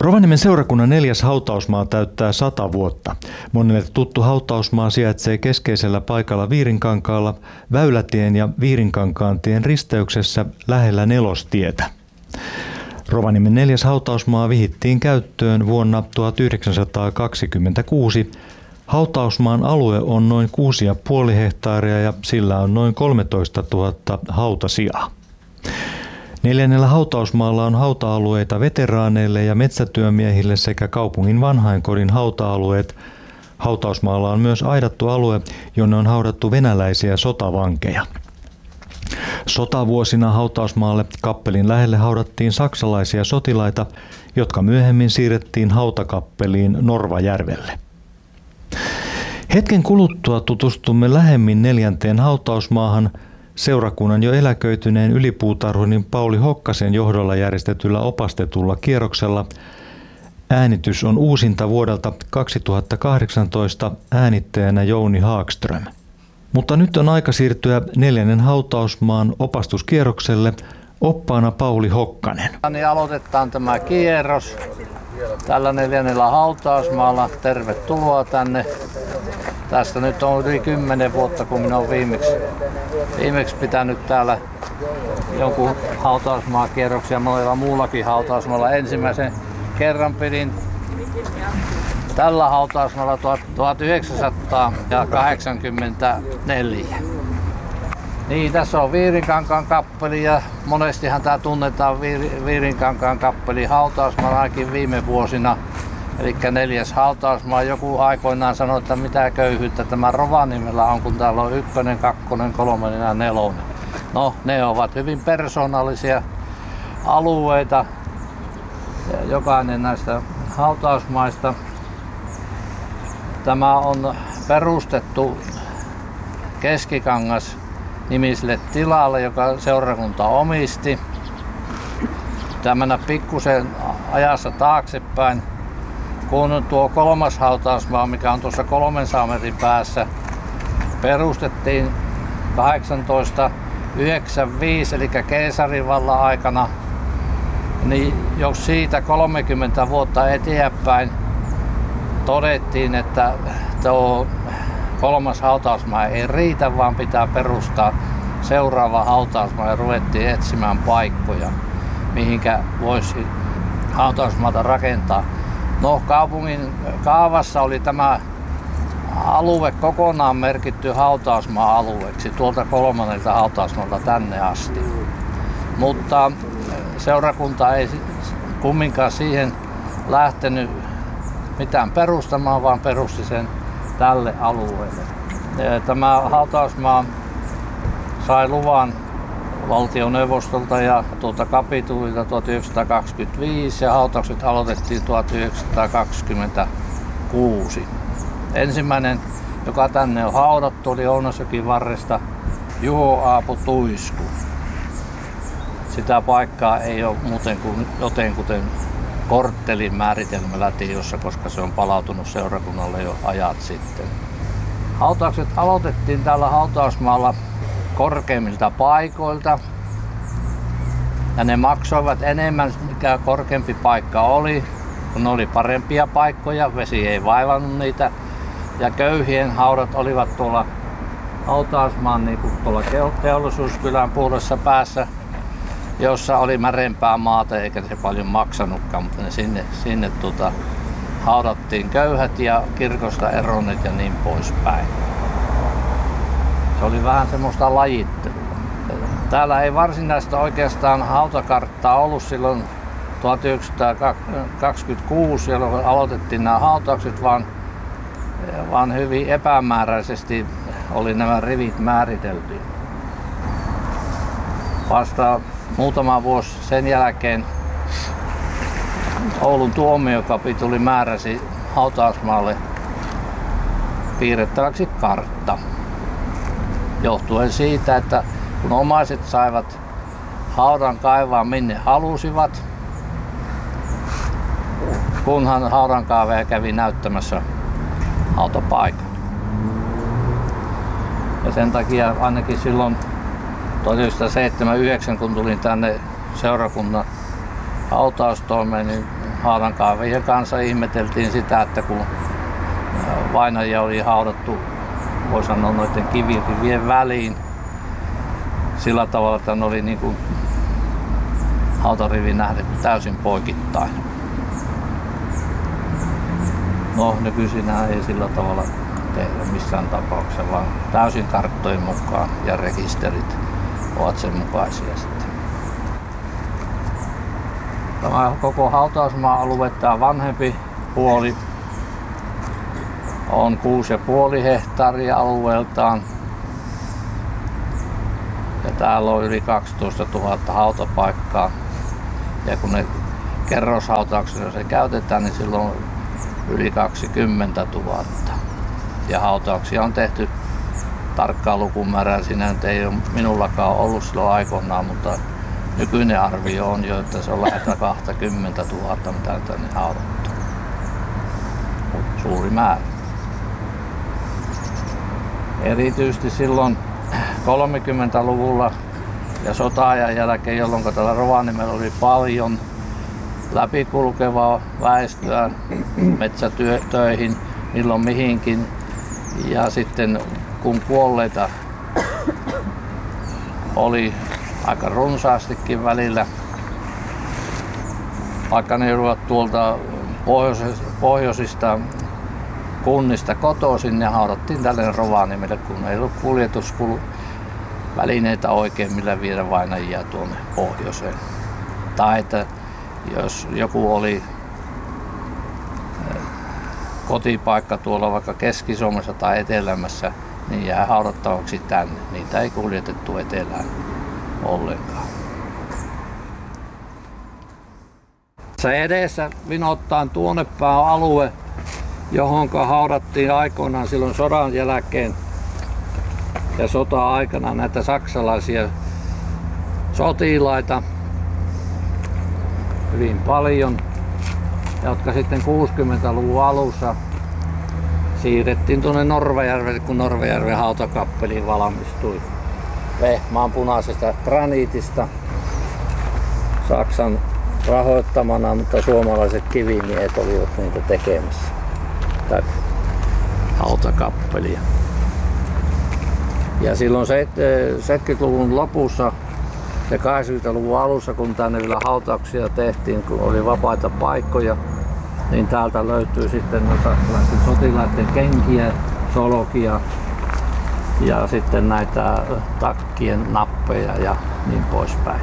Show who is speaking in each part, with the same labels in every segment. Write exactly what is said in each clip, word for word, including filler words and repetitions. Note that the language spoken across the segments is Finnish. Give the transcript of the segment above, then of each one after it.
Speaker 1: Rovaniemen seurakunnan neljäs hautausmaa täyttää sata vuotta. Monelle tuttu hautausmaa sijaitsee keskeisellä paikalla Viirinkankaalla, Väylätien ja Viirinkankaantien risteyksessä lähellä Nelostietä. Rovaniemen neljäs hautausmaa vihittiin käyttöön vuonna tuhatyhdeksänsataakaksikymmentäkuusi. Hautausmaan alue on noin kuusi pilkku viisi hehtaaria ja sillä on noin kolmetoista tuhatta hautasijaa. Neljännellä hautausmaalla on hauta-alueita veteraaneille ja metsätyömiehille sekä kaupungin vanhainkodin hauta-alueet. Hautausmaalla on myös aidattu alue, jonne on haudattu venäläisiä sotavankeja. Sotavuosina hautausmaalle kappelin lähelle haudattiin saksalaisia sotilaita, jotka myöhemmin siirrettiin hautakappeliin Norvajärvelle. Hetken kuluttua tutustumme lähemmin neljänteen hautausmaahan seurakunnan jo eläköityneen ylipuutarhurin Pauli Hokkasen johdolla järjestetyllä opastetulla kierroksella. Äänitys on uusinta vuodelta kaksituhattakahdeksantoista, äänittäjänä Jouni Haagström. Mutta nyt on aika siirtyä neljännen hautausmaan opastuskierrokselle, oppaana Pauli Hokkanen.
Speaker 2: Niin aloitetaan tämä kierros tällä neljännellä hautausmaalla. Tervetuloa tänne. Tästä nyt on yli kymmenen vuotta, kun minä olen viimeksi, viimeksi pitänyt täällä jonkun hautausmaakierroksia monella muullakin hautausmaalla. Ensimmäisen kerran pidin tällä hautausmaalla tuhatyhdeksänsataakahdeksankymmentäneljä. Niin, tässä on Viirinkankaan kappeli ja monestihan tämä tunnetaan Viirinkankaan kappeli hautausmaalla ainakin viime vuosina. Eli neljäs hautausmaa. Joku aikoinaan sanoi, että mitä köyhyyttä tämä Rovaniemellä on, kun täällä on ykkönen, kakkonen, kolmonen ja nelonen. No, ne ovat hyvin persoonallisia alueita, jokainen näistä hautausmaista. Tämä on perustettu Keskikangas nimiselle tilalle, joka seurakunta omisti. Pitää mennä pikkusen ajassa taaksepäin. Kun tuo kolmas hautausmaa, mikä on tuossa kolmensadan metrin päässä, perustettiin tuhatkahdeksansataayhdeksänkymmentäviisi eli keisarivallan aikana, niin jos siitä kolmekymmentä vuotta eteenpäin todettiin, että tuo kolmas hautausmaa ei riitä, vaan pitää perustaa seuraava hautausmaa ja ruvettiin etsimään paikkoja, mihinkä voisi hautausmaata rakentaa. No, kaupungin kaavassa oli tämä alue kokonaan merkitty hautausmaa-alueeksi tuolta kolmannelta hautausmaalta tänne asti. Mutta seurakunta ei kumminkaan siihen lähtenyt mitään perustamaan, vaan perusti sen tälle alueelle. Tämä hautausmaa sai luvan valtioneuvostolta ja tuolta kapitulilta tuhatyhdeksänsataakaksikymmentäviisi ja hautaukset aloitettiin tuhatyhdeksänsataakaksikymmentäkuusi. Ensimmäinen, joka tänne on haudattu, oli Ounasjoki varresta Juho Aapo Tuisku. Sitä paikkaa ei ole muuten kuin jotenkuten korttelin määritelmällä tiedossa, koska se on palautunut seurakunnalle jo ajat sitten. Hautaukset aloitettiin täällä hautausmaalla korkeimmilta paikoilta ja ne maksoivat enemmän, mikä korkeampi paikka oli, kun ne oli parempia paikkoja, vesi ei vaivannut niitä ja köyhien haudat olivat tuolla hautausmaan niin kuin tuolla teollisuuskylän puolessa päässä, jossa oli märempää maata eikä se paljon maksanutkaan, mutta ne sinne, sinne tuota, haudattiin köyhät ja kirkosta eronneet ja niin poispäin. Se oli vähän semmoista lajittelua. Täällä ei varsinaista oikeastaan hautakarttaa ollut silloin tuhatyhdeksänsataakaksikymmentäkuusi, jolloin aloitettiin nämä hautaukset, vaan, vaan hyvin epämääräisesti oli nämä rivit määritelty. Vasta muutama vuosi sen jälkeen Oulun tuomiokapituli määräsi hautausmaalle piirrettäväksi kartta. Johtuen siitä, että kun omaiset saivat haudan kaivaa minne halusivat, kunhan haudankaaveja kävi näyttämässä hautapaikan. Ja sen takia ainakin silloin tuhatyhdeksänsataaseitsemänkymmentäyhdeksän, kun tulin tänne seurakunnan hautaustoimeen, niin haudankaivajien kanssa ihmeteltiin sitä, että kun vainajia oli haudattu, voi sanoa noiden kivirivien väliin sillä tavalla, että ne oli niin kuin hautarivin nähden täysin poikittain. No nykyisinä ei sillä tavalla tehdä missään tapauksessa, vaan täysin karttojen mukaan ja rekisterit ovat sen mukaisia sitten. Tämä koko hautausmaa-alue, tämä vanhempi puoli, on kuusi pilkku viisi hehtaaria alueeltaan. Ja täällä on yli kaksitoista tuhatta hautapaikkaa. Ja kun ne kerroshautauksessa se käytetään, niin silloin on yli kaksikymmentätuhatta. Ja hautauksia on tehty tarkkaa lukumäärää. Siinä nyt ei ole minullakaan ollut silloin aikoinaan, mutta nykyinen arvio on jo, että se on lähes kaksikymmentätuhatta, mitä tänne haudattu. Suuri määrä. Erityisesti silloin kolmekymmentäluvulla ja sota-ajan jälkeen, jolloin täällä Rovaniemellä oli paljon läpikulkevaa väestöä metsätöihin, milloin mihinkin. Ja sitten kun kuolleita oli aika runsaastikin välillä, vaikka ne olivat tuolta pohjoisista kunnista kotoisin, ne haudattiin tälle Rovaniemelle, kun ei ollut kuljetusvälineitä oikein, millä viedä vainajia tuonne pohjoiseen. Tai että jos joku oli kotipaikka tuolla vaikka Keski-Suomessa tai Etelämässä, niin jää haudattavaksi tänne. Niitä ei kuljetettu etelään ollenkaan. Se edessä vinottaan tuonnepää on alue, johon haudattiin aikoinaan silloin sodan jälkeen ja sota-aikana näitä saksalaisia sotilaita hyvin paljon, jotka sitten kuusikymmentäluvun alussa siirrettiin tuonne Norvajärvelle, kun Norvajärven hautakappeli valmistui Vehmaan punaisesta graniitista Saksan rahoittamana, mutta suomalaiset kivimiehet olivat niitä tekemässä. Tätä hautakappelia. Ja silloin seitsemänkymmentäluvun lopussa ja kahdeksankymmentäluvun alussa, kun tänne vielä hautauksia tehtiin, kun oli vapaita paikkoja, niin täältä löytyy sitten saksalaisten sotilaiden kenkiä, solkia ja sitten näitä takkien nappeja ja niin poispäin.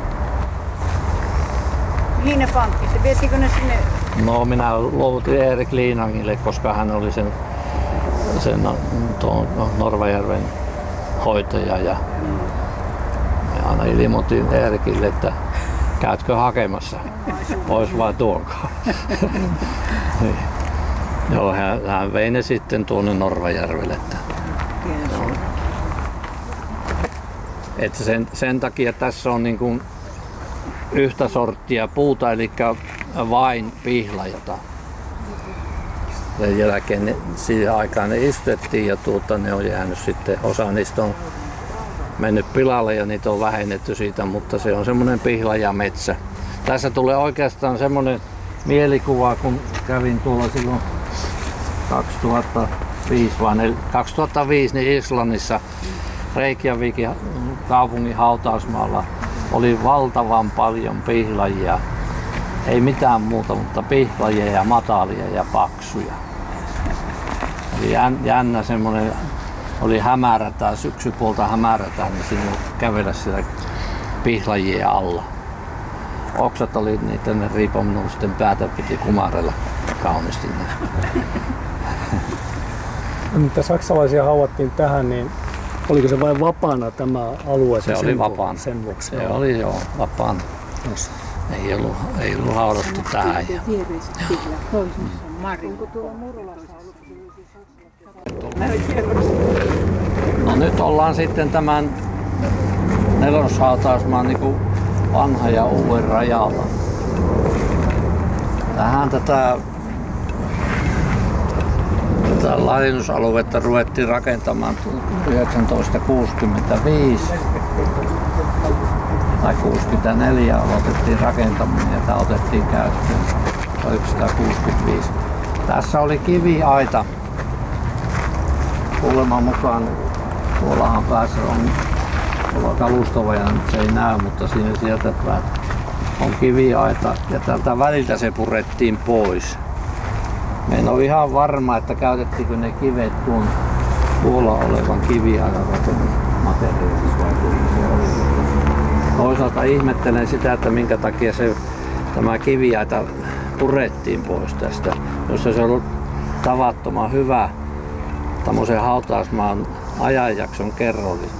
Speaker 3: Mihin ne pankki? Vietikö ne sinne?
Speaker 2: No minä luovutin Erik Liinangille, koska hän oli sen, sen tuon Norvajärven hoitaja ja ja aina ilmoitin Eerikille, että käytkö hakemassa, pois vai tuokaa. Joo, hän, hän vei ne sitten tuonne Norvajärvelle. Että, että sen, sen takia tässä on niin kuin yhtä sorttia puuta, eli vain pihlajata. Sen jälkeen ne, siihen aikaan ne istutettiin ja tuota, ne on jäänyt sitten, osa niistä on mennyt pilalle ja niitä on vähennetty siitä, mutta se on semmoinen pihlajametsä. Tässä tulee oikeastaan semmoinen mielikuva, kun kävin tuolla silloin kaksituhattaviisi, vai kaksituhattaviisi niin Islannissa Reykjavikin kaupungin hautausmaalla oli valtavan paljon pihlajia. Ei mitään muuta, mutta pihlajia ja matalia ja paksuja. Oli jännä semmoinen, oli hämärätään, syksypuolta hämärätään, niin sinne kävellä siellä pihlajien alla. Oksat oli niitä, ne riipominen, sitten päätä piti kumarella kauniisti.
Speaker 4: Mitä saksalaisia haudattiin tähän, niin oliko se vain vapaana tämä alue?
Speaker 2: Se oli vapaana.
Speaker 4: Sen vuoksi.
Speaker 2: Se oli joo, vapaana. Yes. Ei ollut, ei ollut haudattu tähän. Ja... No nyt ollaan sitten tämän neloshautausmaan niin kuin vanha ja uuden rajalla. Tähän tätä, tätä laajennusaluetta ruvettiin rakentamaan tuhatyhdeksänsataakuusikymmentäviisi tai kuusikymmentäneljä aloitettiin rakentaminen ja tämä otettiin käyttöön. tuhatyhdeksänsataakuusikymmentäviisi. Tässä oli kiviaita. Kuuleman mukaan tuollahan päässä on tuolla kalustovaja, nyt se ei näy, mutta siinä sieltä päät on kiviaita ja tältä väliltä se purettiin pois. Me en ole ihan varma, että käytettiinkö ne kivet tuon tuolla olevan kiviaitan rakennusmateriaalissa vai kuinka se oli. Toisaalta ihmettelen sitä, että minkä takia se, tämä kiviaita purettiin pois tästä. Jos se olisi ollut tavattoman hyvä tämmöisen hautausmaan ajanjakson kerrolli,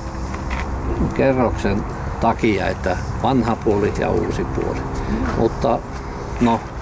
Speaker 2: kerroksen takia, että vanha puoli ja uusi puoli. Mutta no,